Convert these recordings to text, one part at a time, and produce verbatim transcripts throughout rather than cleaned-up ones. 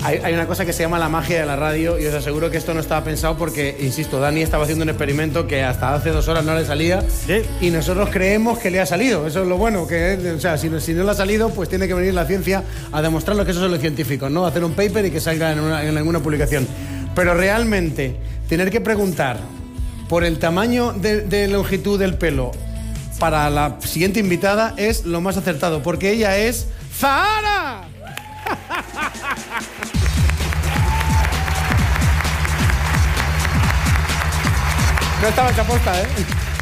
Hay, hay una cosa que se llama la magia de la radio y os aseguro que esto no estaba pensado porque, insisto, Dani estaba haciendo un experimento que hasta hace dos horas no le salía ¿Sí? y nosotros creemos que le ha salido. Eso es lo bueno, que o sea, si no, si no le ha salido, pues tiene que venir la ciencia a demostrarlo, que eso son los científicos, ¿no? Hacer un paper y que salga en, una, en alguna publicación. Pero realmente, tener que preguntar por el tamaño de, de longitud del pelo para la siguiente invitada es lo más acertado, porque ella es Zahara. No estaba hecha posta, ¿eh?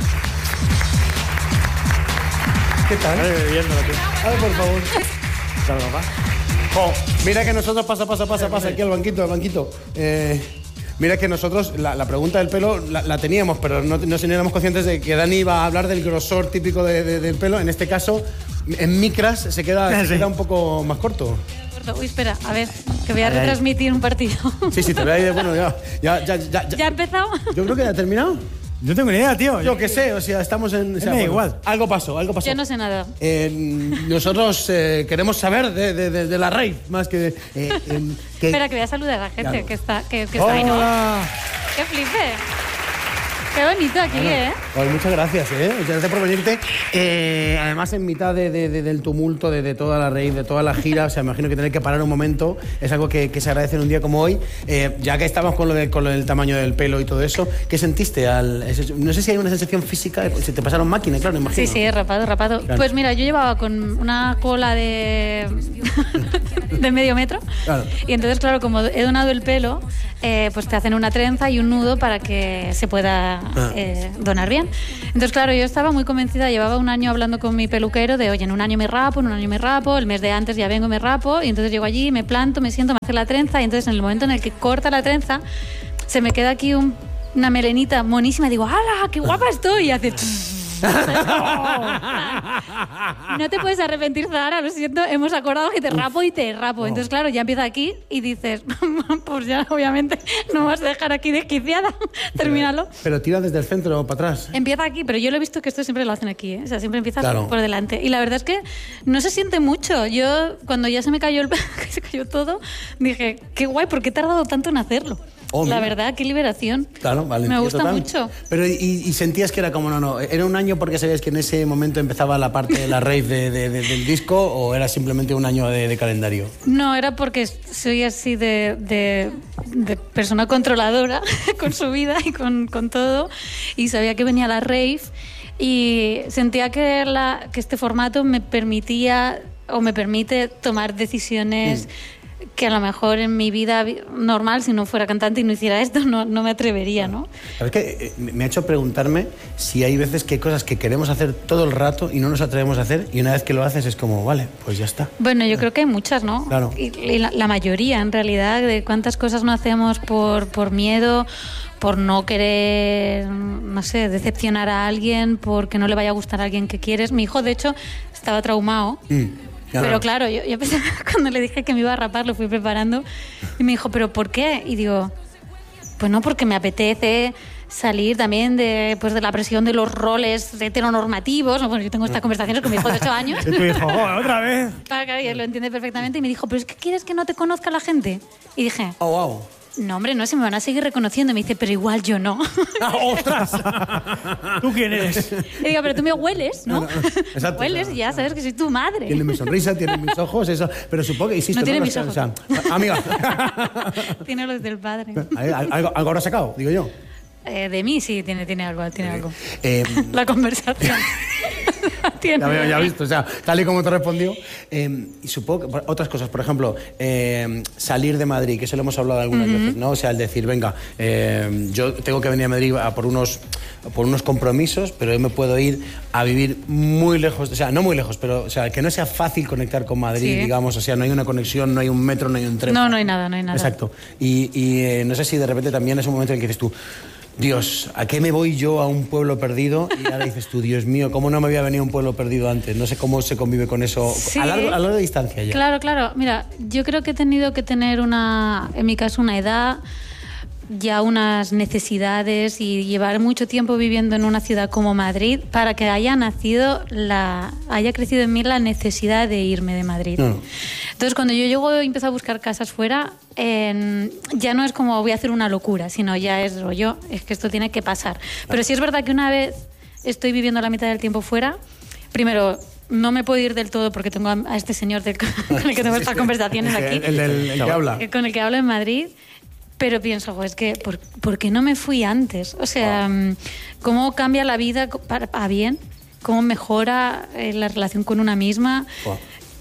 ¿Qué tal? Ay, viéndolo, tío. Ay, por favor. Claro, papá. Oh, mira que nosotros, pasa, pasa, pasa, pasa, aquí al banquito, al banquito. Eh, mira que nosotros, la, la pregunta del pelo la, la teníamos, pero no, no éramos conscientes de que Dani iba a hablar del grosor típico de, de, del pelo. En este caso, en micras se queda, sí. se queda un poco más corto. Uy, espera, a ver, que voy a retransmitir un partido. Sí, sí, te veo ahí de bueno, ya. ¿Ya, ya, ya, ya. ¿Ya ha empezado? Yo creo que ya ha terminado. No tengo ni idea, tío. Yo qué sé, o sea, estamos en... O sea, me da bueno, igual. Algo pasó, algo pasó. Yo no sé nada. Eh, nosotros eh, queremos saber de, de, de, de la rave, más que... Eh, eh, que... Espera, que voy a saludar a la gente claro. que está, que, que está ahí, ¿no? Hola. ¡Qué flipe! Qué bonito aquí, bueno, ¿eh? Pues muchas gracias, ¿eh? Muchas gracias por venirte. Eh, además, en mitad de, de, de, del tumulto de, de toda la rave, de toda la gira, o sea, imagino que tener que parar un momento es algo que, que se agradece en un día como hoy. Eh, ya que estamos con lo, de, con lo del tamaño del pelo y todo eso, ¿qué sentiste? Al, no sé si hay una sensación física, si te pasaron máquina, claro, imagino. Sí, sí, rapado, rapado. Claro. Pues mira, yo llevaba con una cola de, de medio metro. Claro. Y entonces, claro, como he donado el pelo, eh, pues te hacen una trenza y un nudo para que se pueda... Ah. Eh, donar bien. Entonces, claro, yo estaba muy convencida, llevaba un año hablando con mi peluquero de, oye, en un año me rapo, en un año me rapo, el mes de antes ya vengo y me rapo, y entonces llego allí, me planto, me siento, me hace la trenza, y entonces en el momento en el que corta la trenza, se me queda aquí un, una melenita monísima, y digo, ¡hala, qué guapa estoy! Y hace... No te puedes arrepentir, Zahara, lo siento, hemos acordado que te rapo y te rapo. Oh. Entonces, claro, ya empieza aquí y dices, pues ya, obviamente, no vas a dejar aquí desquiciada. Termínalo. Pero, pero tira desde el centro o para atrás. Empieza aquí, pero yo lo he visto que esto siempre lo hacen aquí, ¿eh? O sea, siempre empiezas claro. por delante. Y la verdad es que no se siente mucho. Yo, cuando ya se me cayó el se cayó todo, dije, qué guay, ¿por qué he tardado tanto en hacerlo? Oh, la verdad, qué liberación. Claro, vale. Me gusta total. mucho. Pero, y, y sentías que era como, no, no, ¿era un año porque sabías que en ese momento empezaba la parte de la rave de, de, de, del disco o era simplemente un año de, de calendario? No, era porque soy así de, de, de persona controladora con su vida y con, con todo, y sabía que venía la rave y sentía que, la, que este formato me permitía o me permite tomar decisiones... Mm. que a lo mejor en mi vida normal, si no fuera cantante y no hiciera esto, no, no me atrevería, ¿no? Es que me ha hecho preguntarme si hay veces que hay cosas que queremos hacer todo el rato y no nos atrevemos a hacer, y una vez que lo haces es como, vale, pues ya está. Bueno, yo creo que hay muchas, ¿no? Claro. Y, y la, la mayoría, en realidad, de cuántas cosas no hacemos por, por miedo, por no querer, no sé, decepcionar a alguien, porque no le vaya a gustar a alguien que quieres. Mi hijo, de hecho, estaba traumado. Mm. Claro. Pero claro, yo, yo pensé, cuando le dije que me iba a rapar, lo fui preparando y me dijo, ¿pero por qué? Y digo, pues no, porque me apetece salir también de, pues de la presión de los roles heteronormativos. Bueno, yo tengo estas conversaciones con mi hijo de ocho años. Y tu hijo, oh, otra vez. Para que él lo entiende perfectamente y me dijo, ¿pero es que quieres que no te conozca la gente? Y dije, oh, wow. No, hombre, no, se me van a seguir reconociendo. Y me dice, pero igual yo no. Ah, ¡ostras! ¿Tú quién eres? Y digo, pero tú me hueles, ¿no? no, no. Exacto. Hueles y ya sabes que soy tu madre. Tiene mi sonrisa, tiene mis ojos, eso. Pero supongo que insisto... No tiene ¿no? mis ojos. O sea, amiga. Tiene los del padre. ¿Algo, algo habrá sacado, digo yo? Eh, de mí sí, tiene, tiene algo, tiene eh, algo. Eh, La conversación. Ya veo, ya he visto, o sea, tal y como te respondió. Eh, y supongo que otras cosas, por ejemplo, eh, salir de Madrid, que eso lo hemos hablado algunas uh-huh. veces, ¿no? O sea, el decir, venga, eh, yo tengo que venir a Madrid a por unos, por unos compromisos, pero yo me puedo ir a vivir muy lejos, o sea, no muy lejos, pero o sea, que no sea fácil conectar con Madrid, sí. digamos, o sea, no hay una conexión, no hay un metro, no hay un tren. No, no hay nada, no hay nada. Exacto. Y, y eh, no sé si de repente también es un momento en el que dices tú, Dios, ¿a qué me voy yo a un pueblo perdido? Y ahora dices tú, Dios mío, ¿cómo no me había venido a un pueblo perdido antes? No sé cómo se convive con eso sí. a largo, a largo de distancia ya. Claro, claro. Mira, yo creo que he tenido que tener una, en mi caso, una edad ya unas necesidades y llevar mucho tiempo viviendo en una ciudad como Madrid para que haya nacido la haya crecido en mí la necesidad de irme de Madrid. No. Entonces, cuando yo llego y empiezo a buscar casas fuera, eh, ya no es como voy a hacer una locura, sino ya es rollo, es que esto tiene que pasar. Pero sí es verdad que una vez estoy viviendo la mitad del tiempo fuera, primero, no me puedo ir del todo porque tengo a, a este señor de, con el que tengo estas conversaciones aquí. El, el, el, el que habla. Con el que hablo en Madrid. Pero pienso, es que, ¿por, ¿por qué no me fui antes? O sea, wow. ¿Cómo cambia la vida para, a bien? ¿Cómo mejora eh, la relación con una misma? Wow.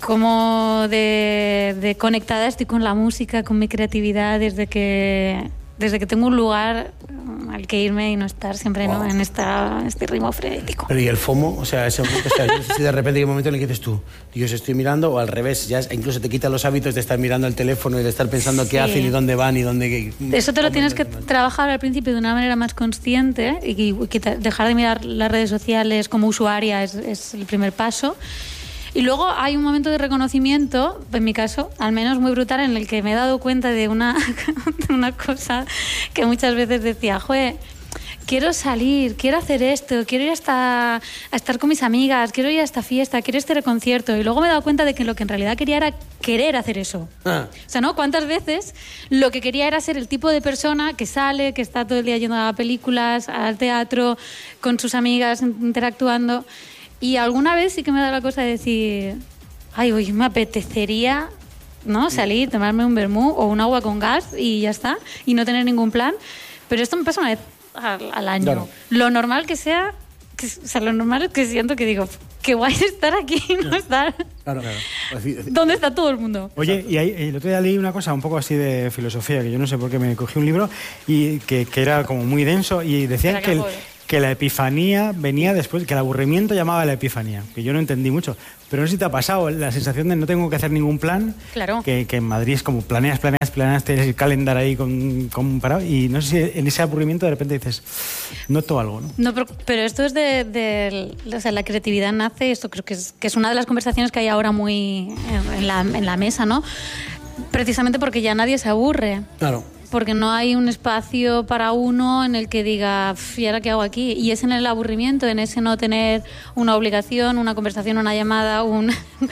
¿Cómo de, de conectada estoy con la música, con mi creatividad, desde que, desde que tengo un lugar al que irme y no estar siempre wow. ¿no? en esta, este ritmo frenético? Pero ¿y el FOMO? O sea, ese momento, o sea, yo no sé si de repente hay un momento en el que dices tú, Dios, estoy mirando, o al revés, ya incluso te quitan los hábitos de estar mirando el teléfono y de estar pensando sí. qué hacen y dónde van y dónde... Eso te lo tienes que trabajar al principio de una manera más consciente y, y, y dejar de mirar las redes sociales como usuaria es, es el primer paso. Y luego hay un momento de reconocimiento, en mi caso, al menos muy brutal, en el que me he dado cuenta de una, de una cosa que muchas veces decía, joder, quiero salir, quiero hacer esto, quiero ir hasta, a estar con mis amigas, quiero ir a esta fiesta, quiero ir a este concierto. Y luego me he dado cuenta de que lo que en realidad quería era querer hacer eso. Ah. O sea, ¿no? ¿Cuántas veces lo que quería era ser el tipo de persona que sale, que está todo el día yendo a películas, al teatro, con sus amigas, interactuando? Y alguna vez sí que me da la cosa de decir, ay, hoy me apetecería, ¿no? Salir, tomarme un vermú o un agua con gas y ya está, y no tener ningún plan. Pero esto me pasa una vez al, al año. Claro. Lo normal que sea, que, o sea, lo normal es que siento que digo, qué guay estar aquí y no estar. Claro, claro. ¿Dónde está todo el mundo? Oye, y ahí, el otro día leí una cosa un poco así de filosofía, que yo no sé por qué me cogí un libro y que, que era como muy denso y decían que... El, que la epifanía venía después, que el aburrimiento llamaba a la epifanía, que yo no entendí mucho. Pero no sé si te ha pasado la sensación de no tengo que hacer ningún plan, claro. que, que en Madrid es como planeas, planeas, planeas, tienes el calendar ahí con, con parado y no sé si en ese aburrimiento de repente dices, noto algo, ¿no? No, pero, pero esto es de, de, o sea, la creatividad nace, esto creo que es, que es una de las conversaciones que hay ahora muy en la, en la mesa, ¿no? Precisamente porque ya nadie se aburre. Claro. Porque no hay un espacio para uno en el que diga, ¿y ahora qué hago aquí? Y es en el aburrimiento, en ese no tener una obligación, una conversación, una llamada, un,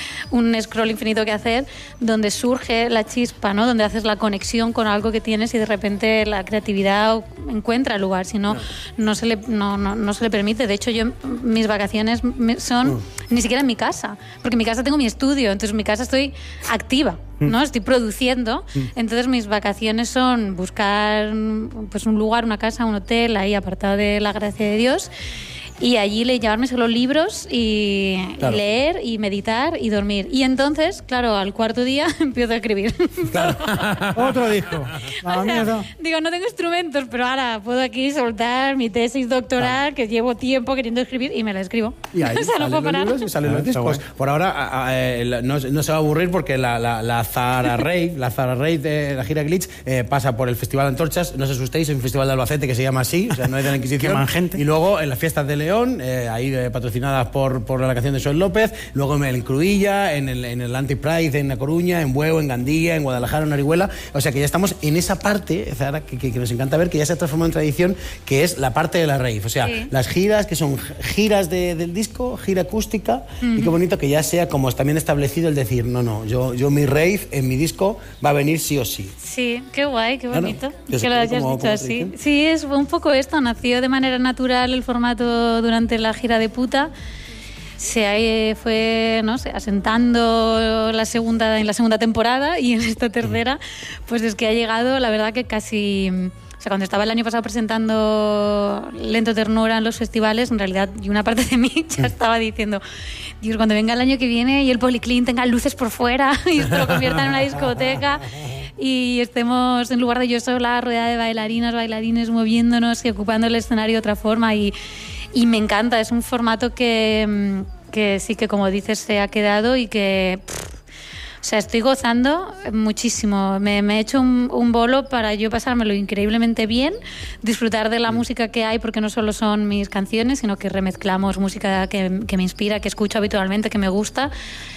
un scroll infinito que hacer, donde surge la chispa, ¿no? Donde haces la conexión con algo que tienes y de repente la creatividad encuentra lugar. Si no, no se le, no, no, no se le permite. De hecho, yo mis vacaciones son mm. ni siquiera en mi casa, porque en mi casa tengo mi estudio, entonces en mi casa estoy activa, ¿no? Estoy produciendo, entonces mis vacaciones son buscar pues un lugar, una casa, un hotel ahí apartado de la gracia de Dios y allí le llevarme solo libros y claro. leer y meditar y dormir. Y entonces, claro, al cuarto día empiezo a escribir. Claro. Otro disco. O sea, no. Digo, no tengo instrumentos, pero ahora puedo aquí soltar mi tesis doctoral, claro. que llevo tiempo queriendo escribir y me la escribo. Y ahí o sea, no puedo parar. Libros y salen los discos. Por ahora a, a, a, no, no se va a aburrir porque la, la, la Zahara Rave, la Zahara Rave de la gira Glitch eh, pasa por el Festival Antorchas. No os asustéis, es un festival de Albacete que se llama así, o sea, no es de la Inquisición. gente. Y luego en las fiestas de León, eh, ahí eh, patrocinadas por, por la canción de Joel López, luego en el Cruïlla, en el, en el Anti-Pride en La Coruña, en Bueu, en Gandía, en Guadalajara, en Orihuela. O sea que ya estamos en esa parte, Zahara, que, que, que nos encanta ver, que ya se ha transformado en tradición, que es la parte de la rave. O sea, sí. las giras, que son giras de, del disco, gira acústica, uh-huh. y qué bonito que ya sea como también establecido el decir, no, no, yo, yo mi rave en mi disco va a venir sí o sí. Sí, qué guay, qué bonito. Claro, que lo hayas como, dicho como así. Sí, es un poco esto, nació de manera natural el formato durante la gira de Puta. Se fue, no sé, asentando la segunda, en la segunda temporada y en esta tercera, pues es que ha llegado, la verdad que casi... O sea, cuando estaba el año pasado presentando Lento Ternura en los festivales, en realidad, y una parte de mí ya estaba diciendo, Dios, cuando venga el año que viene y el Policlín tenga luces por fuera y esto lo convierta en una discoteca y estemos, en lugar de yo sola, rodeada de bailarinas, bailarines, moviéndonos y ocupando el escenario de otra forma. Y, y me encanta, es un formato que, que sí que, como dices, se ha quedado y que... Pff, o sea, estoy gozando muchísimo. Me, me he hecho un, un bolo para yo pasármelo increíblemente bien, disfrutar de la música que hay, porque no solo son mis canciones, sino que remezclamos música que, que me inspira, que escucho habitualmente, que me gusta.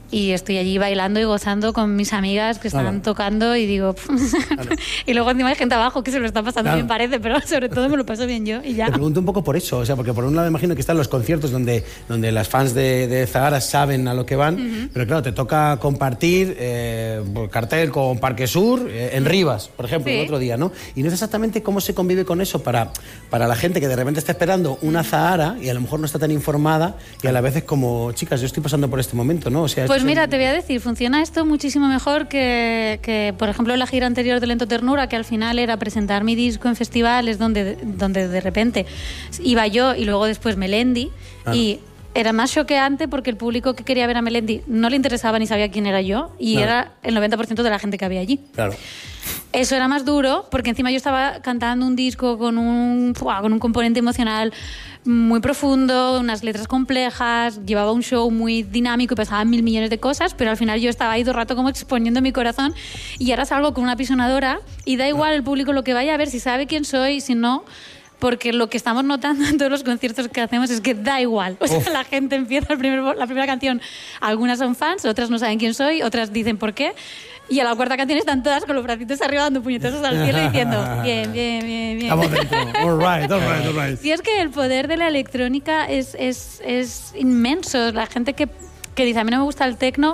y estoy allí bailando y gozando con mis amigas que están claro. tocando y digo... Claro. Y luego encima hay gente abajo que se lo está pasando claro. bien, parece, pero sobre todo me lo paso bien yo y ya. Te pregunto un poco por eso, o sea, porque por un lado imagino que están los conciertos donde, donde las fans de, de Zahara saben a lo que van, uh-huh. pero claro, te toca compartir eh, cartel con Parque Sur eh, en Rivas, por ejemplo, sí. el otro día, ¿no? Y no es exactamente cómo se convive con eso para, para la gente que de repente está esperando una Zahara y a lo mejor no está tan informada y a la vez es como, chicas, yo estoy pasando por este momento, ¿no? O sea, pues mira, es... te voy a decir, funciona esto muchísimo mejor que, que, por ejemplo, la gira anterior de Lento Ternura, que al final era presentar mi disco en festivales donde, donde de repente iba yo y luego después Melendi ah. y era más choqueante porque el público que quería ver a Melendi no le interesaba ni sabía quién era yo y claro. era el noventa por ciento de la gente que había allí. Claro. Eso era más duro porque encima yo estaba cantando un disco con un, con un componente emocional muy profundo, unas letras complejas, llevaba un show muy dinámico y pasaban mil millones de cosas, pero al final yo estaba ahí todo el rato como exponiendo mi corazón y ahora salgo con una pisonadora y da igual el público lo que vaya a ver, si sabe quién soy, si no... Porque lo que estamos notando en todos los conciertos que hacemos es que da igual. O sea, Uf. la gente empieza el primer, la primera canción, algunas son fans, otras no saben quién soy, otras dicen por qué. Y a la cuarta canción están todas con los bracitos arriba dando puñetazos al cielo diciendo bien, bien, bien, bien. Estamos dentro. All right, all right, all right. Y es que el poder de la electrónica es, es, es inmenso. La gente que, que dice, a mí no me gusta el techno,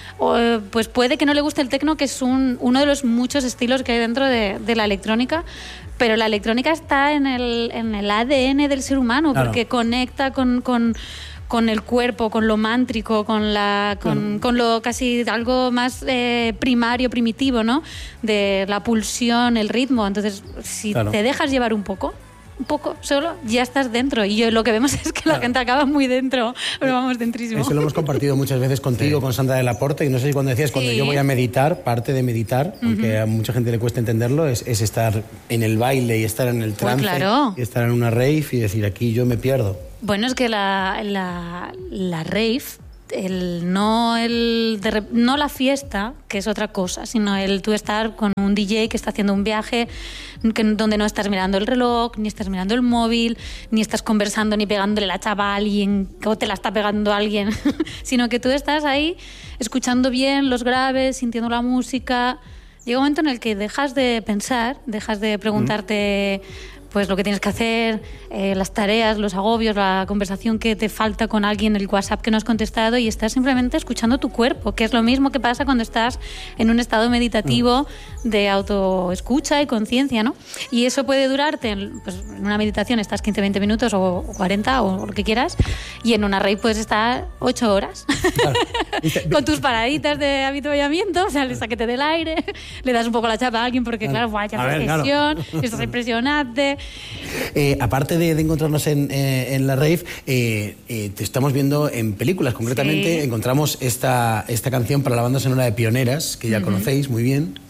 o, pues puede que no le guste el techno, que es un, uno de los muchos estilos que hay dentro de, de la electrónica, pero la electrónica está en el, en el A D N del ser humano, claro. porque conecta con, con, con el cuerpo, con lo mántrico, con, la, con, mm. con lo casi algo más eh, primario, primitivo, ¿no? De la pulsión, el ritmo. Entonces, si claro. te dejas llevar un poco, un poco solo, ya estás dentro. Y yo, lo que vemos es que claro. la gente acaba muy dentro, pero vamos dentrísimo. Eso lo hemos compartido muchas veces contigo, sí. con Sandra de la Porta, y no sé si cuando decías, sí. cuando yo voy a meditar, parte de meditar, uh-huh. aunque a mucha gente le cuesta entenderlo, es, es estar en el baile y estar en el trance, pues claro. y estar en una rave y decir, aquí yo me pierdo. Bueno, es que la, la, la rave... El, no, el de, no la fiesta, que es otra cosa, sino el tú estar con un D J que está haciendo un viaje que, donde no estás mirando el reloj, ni estás mirando el móvil, ni estás conversando ni pegándole la chava a alguien o te la está pegando alguien, sino que tú estás ahí escuchando bien los graves, sintiendo la música. Llega un momento en el que dejas de pensar, dejas de preguntarte... Mm. pues lo que tienes que hacer, eh, las tareas, los agobios, la conversación que te falta con alguien, el WhatsApp que no has contestado, y estás simplemente escuchando tu cuerpo, que es lo mismo que pasa cuando estás en un estado meditativo de autoescucha y conciencia, ¿no? Y eso puede durarte, pues, en una meditación estás quince, veinte minutos o cuarenta o lo que quieras, y en una rave puedes estar ocho horas. Claro. Con tus paraditas de habituallamiento, sales a que te dé el aire, le das un poco la chapa a alguien porque, claro, vaya presión, claro. Esto es impresionante. Eh, aparte de, de encontrarnos en, eh, en la rave, eh, eh, te estamos viendo en películas. Concretamente, sí. encontramos esta, esta canción para la banda sonora de Pioneras, que ya uh-huh. conocéis muy bien.